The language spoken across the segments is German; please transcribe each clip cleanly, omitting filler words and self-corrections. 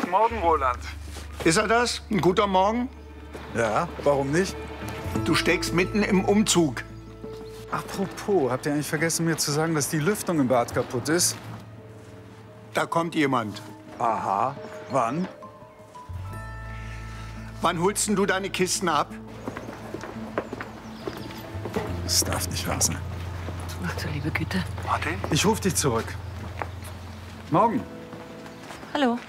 Guten Morgen, Roland. Ist er das? Ein guter Morgen? Ja, warum nicht? Du steckst mitten im Umzug. Apropos, habt ihr eigentlich vergessen, mir zu sagen, dass die Lüftung im Bad kaputt ist? Da kommt jemand. Aha. Wann? Wann holst denn du deine Kisten ab? Das darf nicht wahr sein. Ach du liebe Güte. Martin? Ich rufe dich zurück. Morgen. Hallo.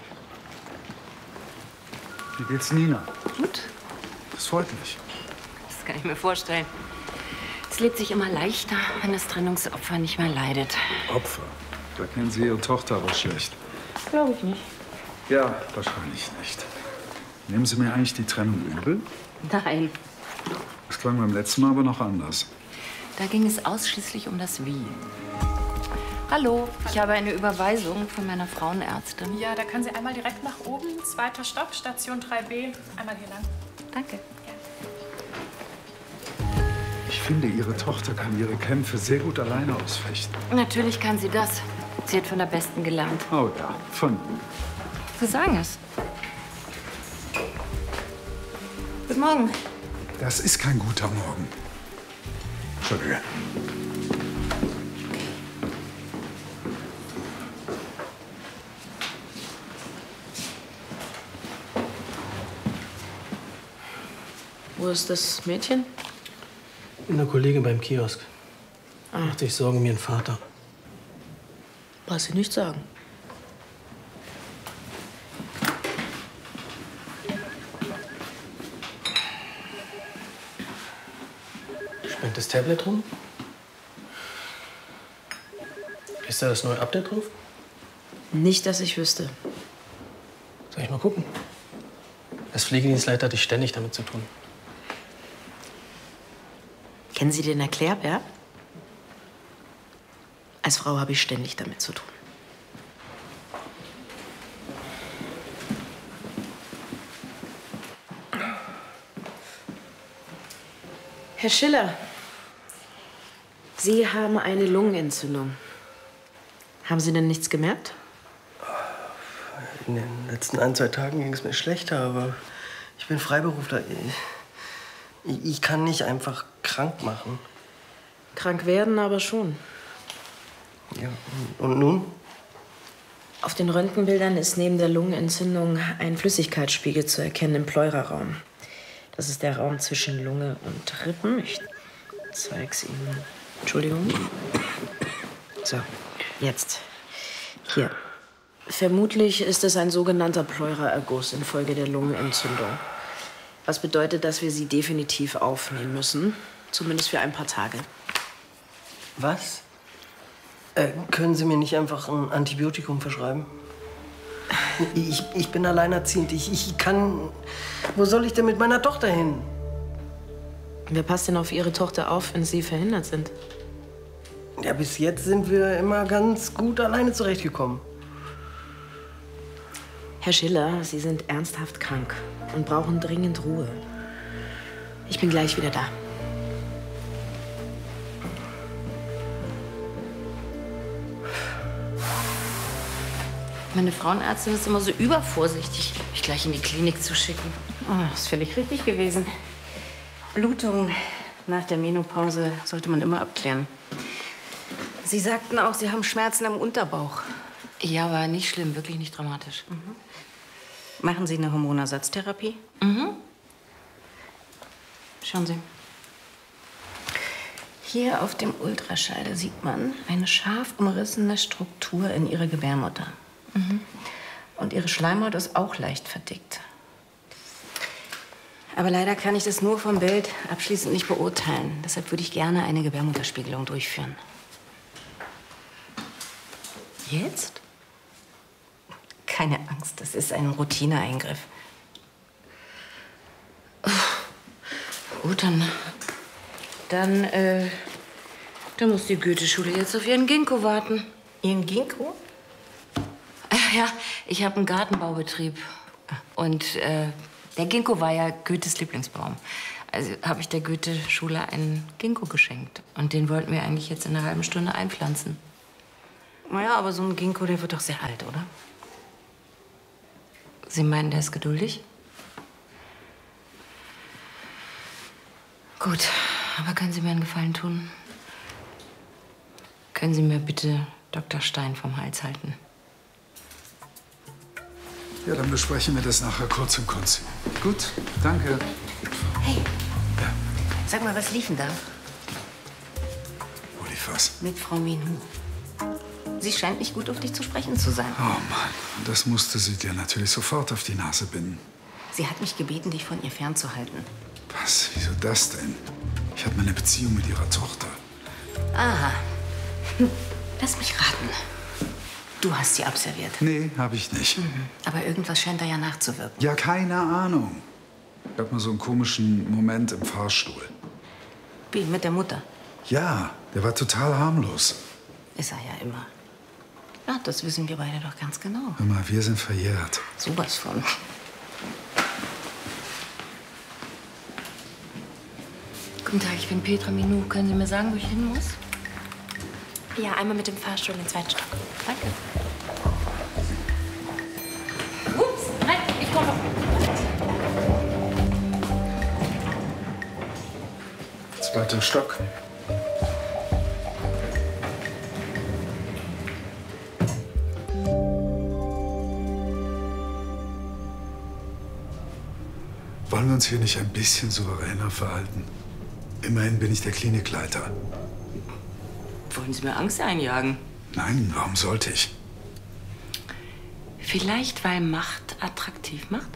Wie geht's Nina? Gut. Das freut mich. Das kann ich mir vorstellen. Es lebt sich immer leichter, wenn das Trennungsopfer nicht mehr leidet. Opfer? Da kennen Sie Ihre Tochter aber schlecht. Glaube ich nicht. Ja, wahrscheinlich nicht. Nehmen Sie mir eigentlich die Trennung übel? Nein. Das klang beim letzten Mal aber noch anders. Da ging es ausschließlich um das Wie. Hallo, ich habe eine Überweisung von meiner Frauenärztin. Ja, da können Sie einmal direkt nach oben, 2. Stock, Station 3b, einmal hier lang. Danke. Ich finde, Ihre Tochter kann ihre Kämpfe sehr gut alleine ausfechten. Natürlich kann sie das. Sie hat von der Besten gelernt. Oh ja, von. Sie sagen es. Guten Morgen. Das ist kein guter Morgen. Entschuldige. Wo ist das Mädchen? Eine Kollegin beim Kiosk. Macht sich Sorgen um ihren Vater. Brauchst sie nicht sagen. Springt das Tablet rum? Ist da das neue Update drauf? Nicht, dass ich wüsste. Soll ich mal gucken? Als Pflegedienstleiter hatte ich ständig damit zu tun. Kennen Sie den Erklärbär? Als Frau habe ich ständig damit zu tun. Herr Schiller, Sie haben eine Lungenentzündung. Haben Sie denn nichts gemerkt? In den letzten 1, 2 Tagen ging es mir schlechter, aber ich bin Freiberufler. Ich kann nicht einfach krank machen. Krank werden aber schon. Ja, und nun? Auf den Röntgenbildern ist neben der Lungenentzündung ein Flüssigkeitsspiegel zu erkennen im Pleuraraum. Das ist der Raum zwischen Lunge und Rippen. Ich zeig's Ihnen. Entschuldigung. So, jetzt. Hier. Vermutlich ist es ein sogenannter Pleuraerguss infolge der Lungenentzündung. Was bedeutet, dass wir Sie definitiv aufnehmen müssen. Zumindest für ein paar Tage. Was? Können Sie mir nicht einfach ein Antibiotikum verschreiben? Ich bin alleinerziehend. Ich kann... Wo soll ich denn mit meiner Tochter hin? Wer passt denn auf Ihre Tochter auf, wenn Sie verhindert sind? Ja, bis jetzt sind wir immer ganz gut alleine zurechtgekommen. Herr Schiller, Sie sind ernsthaft krank und brauchen dringend Ruhe. Ich bin gleich wieder da. Meine Frauenärztin ist immer so übervorsichtig, mich gleich in die Klinik zu schicken. Oh, das ist völlig richtig gewesen. Blutung nach der Menopause sollte man immer abklären. Sie sagten auch, Sie haben Schmerzen am Unterbauch. Ja, aber nicht schlimm, wirklich nicht dramatisch. Mhm. Machen Sie eine Hormonersatztherapie? Mhm. Schauen Sie. Hier auf dem Ultraschall, da sieht man eine scharf umrissene Struktur in Ihrer Gebärmutter. Mhm. Und Ihre Schleimhaut ist auch leicht verdickt. Aber leider kann ich das nur vom Bild abschließend nicht beurteilen. Deshalb würde ich gerne eine Gebärmutterspiegelung durchführen. Jetzt? Keine Angst, das ist ein Routineeingriff. Gut, dann muss die Goethe-Schule jetzt auf ihren Ginkgo warten. Ihren Ginkgo? Ja, ich habe einen Gartenbaubetrieb. Und der Ginkgo war ja Goethes Lieblingsbaum. Also habe ich der Goethe-Schule einen Ginkgo geschenkt. Und den wollten wir eigentlich jetzt in einer halben Stunde einpflanzen. Naja, aber so ein Ginkgo, der wird doch sehr alt, oder? Sie meinen, der ist geduldig? Gut, aber können Sie mir einen Gefallen tun? Können Sie mir bitte Dr. Stein vom Hals halten? Ja, dann besprechen wir das nachher kurz im Konzi. Gut, danke. Hey, Ja, sag mal, was lief denn da? wo lief was? Mit Frau Minou. Sie scheint nicht gut auf dich zu sprechen zu sein. Oh Mann, und das musste sie dir natürlich sofort auf die Nase binden. Sie hat mich gebeten, dich von ihr fernzuhalten. Was? Wieso das denn? Ich habe meine Beziehung mit ihrer Tochter. Aha. Lass mich raten. Du hast sie abserviert. Nee, habe ich nicht. Aber irgendwas scheint da ja nachzuwirken. Ja, keine Ahnung. Ich hab mal so einen komischen Moment im Fahrstuhl. Wie, mit der Mutter? Ja, der war total harmlos. Ist er ja immer. Ja, das wissen wir beide doch ganz genau. Hör mal, wir sind verjährt. Sowas von. Guten Tag, ich bin Petra Minou. Können Sie mir sagen, wo ich hin muss? Ja, einmal mit dem Fahrstuhl in den 2. Stock. Danke. Ups, halt, ich komme. 2. Stock. Wollen wir uns hier nicht ein bisschen souveräner verhalten? Immerhin bin ich der Klinikleiter. Wollen Sie mir Angst einjagen? Nein, warum sollte ich? Vielleicht, weil Macht attraktiv macht?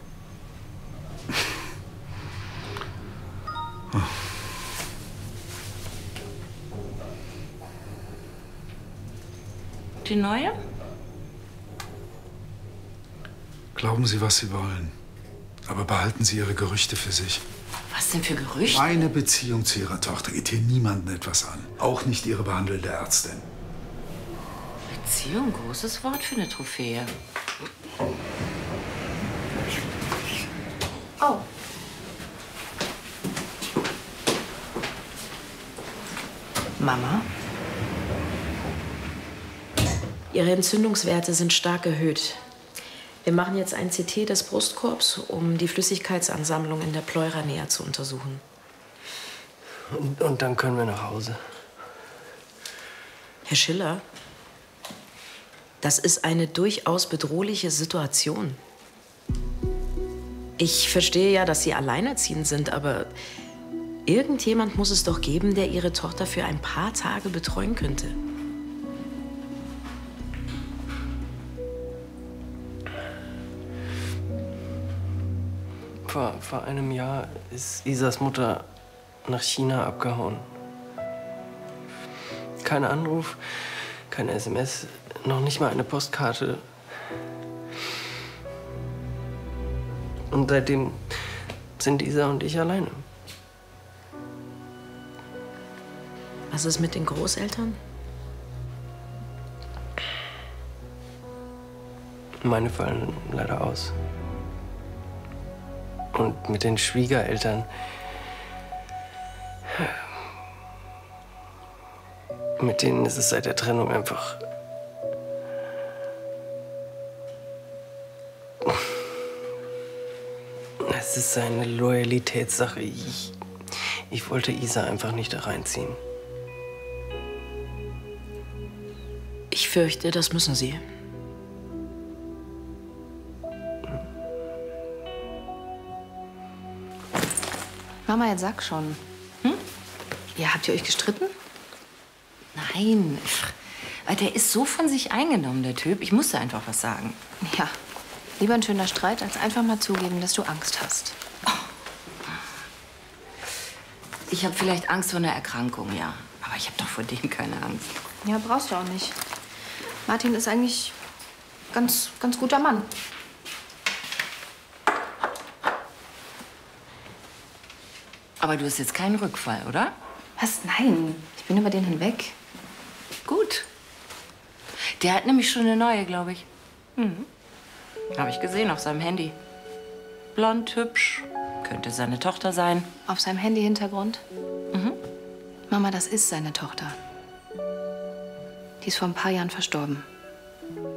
Die neue? Glauben Sie, was Sie wollen. Aber behalten Sie Ihre Gerüchte für sich. Was denn für Gerüchte? Meine Beziehung zu Ihrer Tochter geht hier niemandem etwas an. Auch nicht Ihre behandelnde Ärztin. Beziehung, großes Wort für eine Trophäe. Oh. Mama? Ihre Entzündungswerte sind stark erhöht. Wir machen jetzt ein CT des Brustkorbs, um die Flüssigkeitsansammlung in der Pleura näher zu untersuchen. Und dann können wir nach Hause. Herr Schiller, das ist eine durchaus bedrohliche Situation. Ich verstehe ja, dass Sie alleinerziehend sind, aber irgendjemand muss es doch geben, der Ihre Tochter für ein paar Tage betreuen könnte. Vor einem Jahr ist Isas Mutter nach China abgehauen. Kein Anruf, keine SMS, noch nicht mal eine Postkarte. Und seitdem sind Isa und ich alleine. Was ist mit den Großeltern? Meine fallen leider aus. Und mit den Schwiegereltern. Mit denen ist es seit der Trennung einfach. Es ist eine Loyalitätssache. Ich wollte Isa einfach nicht da reinziehen. Ich fürchte, das müssen Sie. Mama, jetzt sag schon. Ja, habt ihr euch gestritten? Nein. Weil der ist so von sich eingenommen, der Typ. Ich musste einfach was sagen. Ja, lieber ein schöner Streit, als einfach mal zugeben, dass du Angst hast. Ich habe vielleicht Angst vor einer Erkrankung, ja. Aber ich habe doch vor dem keine Angst. Ja, brauchst du auch nicht. Martin ist eigentlich ganz guter Mann. Aber du hast jetzt keinen Rückfall, oder? Was? Nein, ich bin über den hinweg. Gut. Der hat nämlich schon eine neue, glaube ich. Habe ich gesehen auf seinem Handy. Blond, hübsch. Könnte seine Tochter sein. Auf seinem Handy-Hintergrund? Mama, das ist seine Tochter. Die ist vor ein paar Jahren verstorben.